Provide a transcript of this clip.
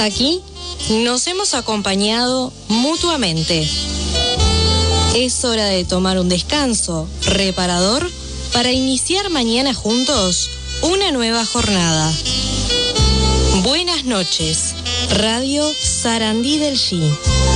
Hasta aquí nos hemos acompañado mutuamente. Es hora de tomar un descanso reparador para iniciar mañana juntos una nueva jornada. Buenas noches, Radio Sarandí del G.